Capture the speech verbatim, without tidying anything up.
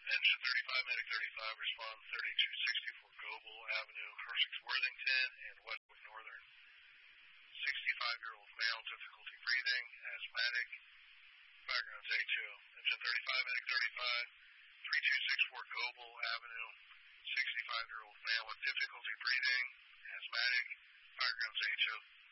Engine thirty-five, Medic thirty-five, respond thirty-two sixty-four Goble Avenue, Hershey's Worthington, and Westwood Northern. sixty-five-year-old male, difficulty breathing, asthmatic, background's A two. Engine thirty-five, Medic thirty-five, thirty-two sixty-four Goble Avenue, sixty-five-year-old male with difficulty breathing, asthmatic, background's A two.